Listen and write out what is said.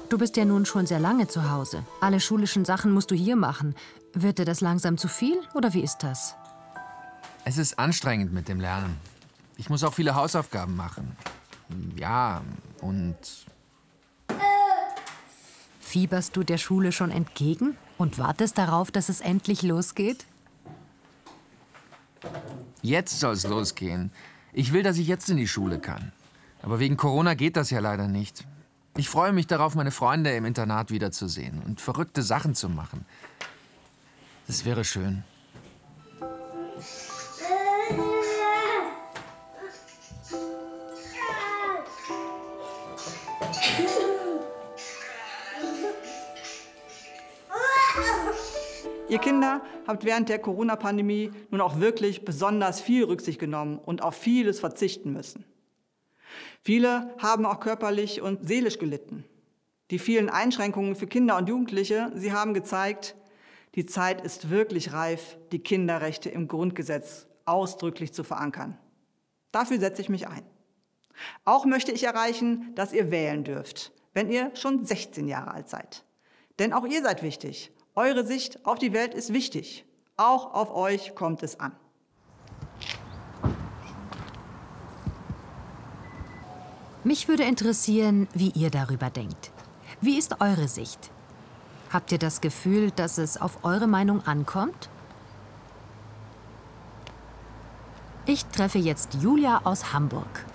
Du bist ja nun schon sehr lange zu Hause. Alle schulischen Sachen musst du hier machen. Wird dir das langsam zu viel oder wie ist das? Es ist anstrengend mit dem Lernen. Ich muss auch viele Hausaufgaben machen. Ja, und... Fieberst du der Schule schon entgegen und wartest darauf, dass es endlich losgeht? Jetzt soll es losgehen. Ich will, dass ich jetzt in die Schule kann. Aber wegen Corona geht das ja leider nicht. Ich freue mich darauf, meine Freunde im Internat wiederzusehen und verrückte Sachen zu machen. Das wäre schön. Ihr Kinder habt während der Corona-Pandemie nun auch wirklich besonders viel Rücksicht genommen und auf vieles verzichten müssen. Viele haben auch körperlich und seelisch gelitten. Die vielen Einschränkungen für Kinder und Jugendliche, sie haben gezeigt, die Zeit ist wirklich reif, die Kinderrechte im Grundgesetz ausdrücklich zu verankern. Dafür setze ich mich ein. Auch möchte ich erreichen, dass ihr wählen dürft, wenn ihr schon 16 Jahre alt seid. Denn auch ihr seid wichtig. Eure Sicht auf die Welt ist wichtig. Auch auf euch kommt es an. Mich würde interessieren, wie ihr darüber denkt. Wie ist eure Sicht? Habt ihr das Gefühl, dass es auf eure Meinung ankommt? Ich treffe jetzt Julia aus Hamburg.